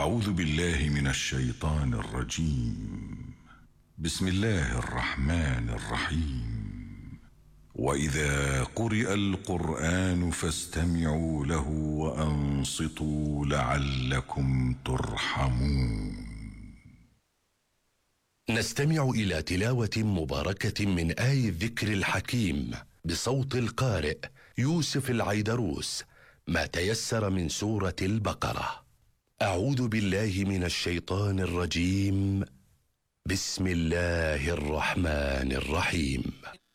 أعوذ بالله من الشيطان الرجيم. بسم الله الرحمن الرحيم. وإذا قرئ القرآن فاستمعوا له وأنصتوا لعلكم ترحمون. نستمع إلى تلاوة مباركة من آي الذكر الحكيم بصوت القارئ يوسف العيدروس، ما تيسر من سورة البقرة. أعوذ بالله من الشيطان الرجيم. بسم الله الرحمن الرحيم.